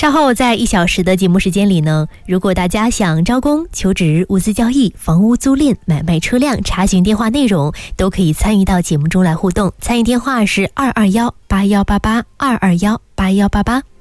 稍后在1小时的节目时间里呢，如果大家想招工、求职、物资交易、房屋租赁、买卖车辆，查询电话内容，都可以参与到节目中来互动。参与电话是2218188，2218188。